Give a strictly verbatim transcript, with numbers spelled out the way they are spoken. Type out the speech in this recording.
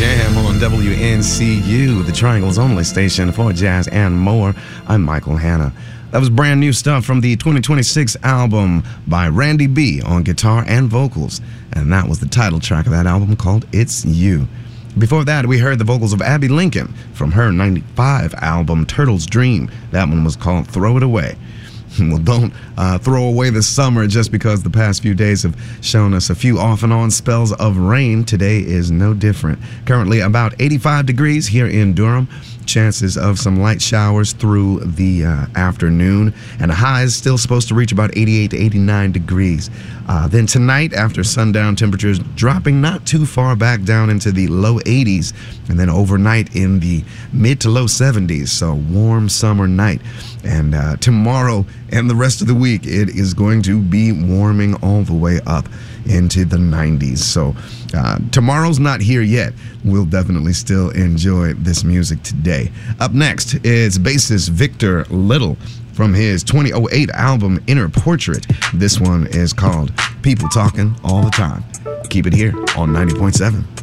Jam on W N C U, the Triangle's only station for jazz and more. I'm Michael Hanna. That was brand new stuff from the twenty twenty-six album by Randy B on guitar and vocals. And that was the title track of that album called It's You. Before that, we heard the vocals of Abby Lincoln from her ninety-five album Turtle's Dream. That one was called Throw It Away. Well, don't uh, throw away the summer just because the past few days have shown us a few off and on spells of rain. Today is no different. Currently about eighty-five degrees here in Durham. Chances of some light showers through the uh, afternoon, and the high is still supposed to reach about eighty-eight to eighty-nine degrees. Uh, then tonight, after sundown, temperatures dropping not too far back down into the low eighties, and then overnight in the mid to low seventies. So warm summer night. And uh, tomorrow and the rest of the week, it is going to be warming all the way up into the nineties. So uh, tomorrow's not here yet. We'll definitely still enjoy this music today. Up next is bassist Victor Little from his twenty oh eight album Inner Portrait. This one is called People Talking All the Time. Keep it here on ninety point seven.